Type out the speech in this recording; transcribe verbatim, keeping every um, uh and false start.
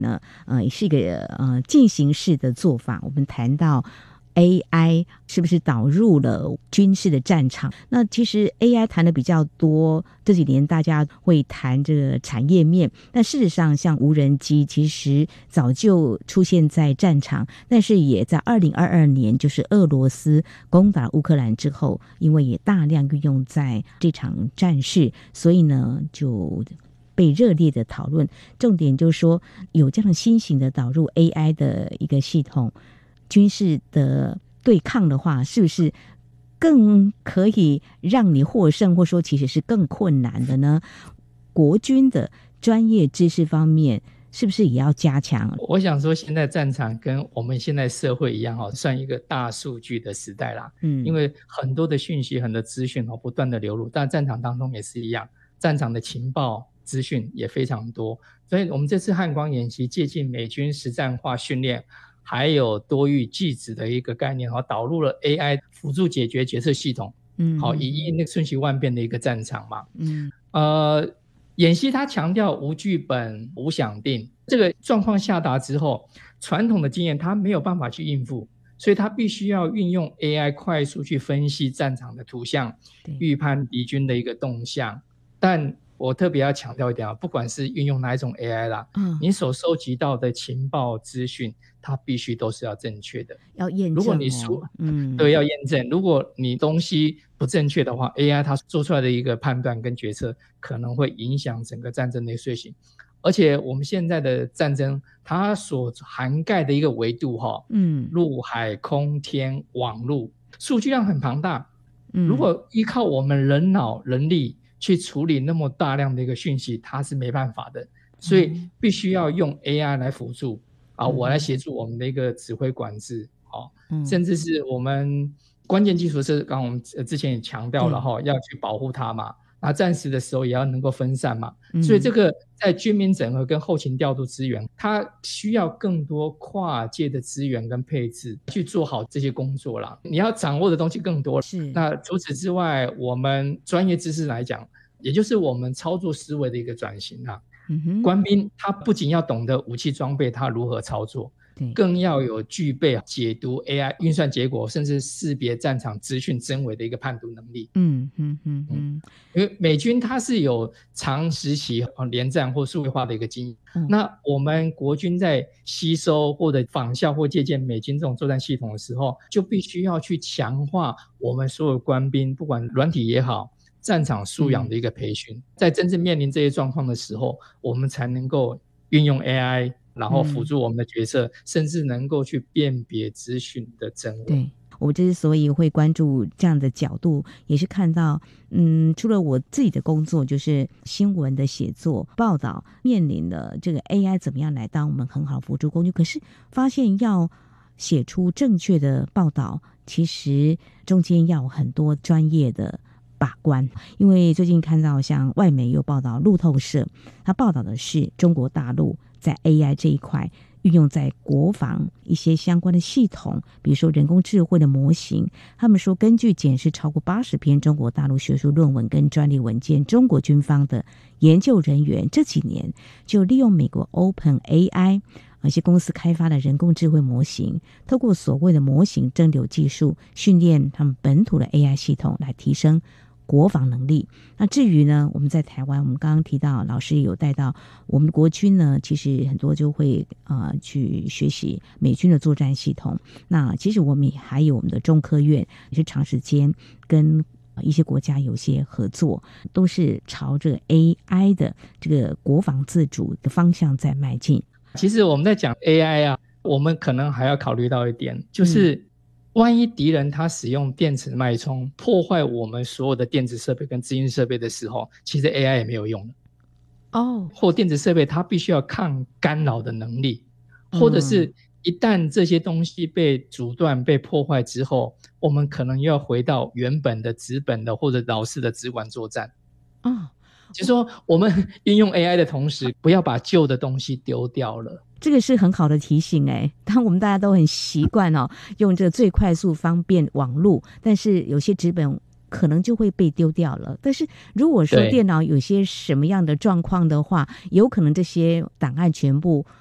呢，呃，是一个呃进行式的做法。我们谈到 A I 是不是导入了军事的战场？那其实 A I 谈的比较多，这几年大家会谈这个产业面，但事实上像无人机其实早就出现在战场，但是也在二零二二年就是俄罗斯攻打乌克兰之后，因为也大量运用在这场战事，所以呢就被热烈的讨论。重点就是说有这样新型的导入 A I 的一个系统，军事的对抗的话，是不是更可以让你获胜，或说其实是更困难的呢？国军的专业知识方面是不是也要加强？ 我想说现在战场跟我们现在社会一样，算一个大数据的时代啦。嗯，因为很多的讯息很多资讯不断的流入，但战场当中也是一样，战场的情报资讯也非常多，所以我们这次汉光演习借鉴美军实战化训练还有多域技职的一个概念，导入了 A I 辅助解决决策系统，嗯，好，以应那个瞬息万变的一个战场嘛。嗯，呃，演习它强调无剧本无想定，这个状况下达之后，传统的经验它没有办法去应付，所以它必须要运用 A I 快速去分析战场的图像，预判敌军的一个动向。但我特别要强调一点，不管是运用哪一种 A I 啦，嗯，你所收集到的情报资讯，它必须都是要正确的， 要验证、哦。 如果你说，嗯，对，要验证。如果你东西不正确的话 ，A I 它做出来的一个判断跟决策，可能会影响整个战争的遂行。而且我们现在的战争，它所涵盖的一个维度，哈，嗯，陆海空天网路，数据量很庞大。嗯，如果依靠我们人脑人力去处理那么大量的一个讯息，它是没办法的，所以必须要用 A I 来辅助啊，我来协助我们的一个指挥管制，哦，甚至是我们关键技术是刚刚我们之前也强调了哈，要去保护它嘛，那战时的时候也要能够分散嘛，所以这个在军民整合跟后勤调度资源，它需要更多跨界的资源跟配置去做好这些工作啦。你要掌握的东西更多，是。那除此之外，我们专业知识来讲，也就是我们操作思维的一个转型啊。嗯、官兵他不仅要懂得武器装备他如何操作，更要有具备解读 A I 运算结果，甚至识别战场资讯真伪的一个判读能力。嗯嗯嗯嗯，因为美军它是有长时期连战或数位化的一个经验、嗯，那我们国军在吸收或者仿效或借鉴美军这种作战系统的时候，就必须要去强化我们所有官兵，不管软体也好，战场素养的一个培训、嗯、在真正面临这些状况的时候，我们才能够运用 A I， 然后辅助我们的决策、嗯、甚至能够去辨别资讯的真伪。 对，我之所以会关注这样的角度，也是看到嗯，除了我自己的工作就是新闻的写作报道面临了这个 A I 怎么样来当我们很好的辅助工具，可是发现要写出正确的报道，其实中间要有很多专业的把关。因为最近看到像外媒有报道，路透社他报道的是中国大陆在 A I 这一块运用在国防一些相关的系统，比如说人工智慧的模型。他们说根据检视超过八十篇中国大陆学术论文跟专利文件，中国军方的研究人员这几年就利用美国 Open A I一些公司开发的人工智慧模型，透过所谓的模型蒸馏技术训练他们本土的 A I 系统，来提升国防能力。那至于呢，我们在台湾，我们刚刚提到老师也有带到我们的国军呢，其实很多就会呃去学习美军的作战系统。那其实我们也还有我们的中科院，也是长时间跟一些国家有些合作，都是朝着 A I 的这个国防自主的方向在迈进。 其实我们在讲 A I 啊，我们可能还要考虑到一点，就是、嗯万一敌人他使用电子脉冲破坏我们所有的电子设备跟资讯设备的时候，其实 A I 也没有用了哦。或电子设备它必须要抗干扰的能力，或者是一旦这些东西被阻断被破坏之后，我们可能又要回到原本的纸本的或者老式的直管作战哦。就是说我们运用 A I 的同时，不要把旧的东西丢掉了。 这个是很好的提醒哎，当我们大家都很习惯哦，用这个最快速方便网路，但是有些纸本可能就会被丢掉了。但是如果说电脑有些什么样的状况的话，有可能这些档案全部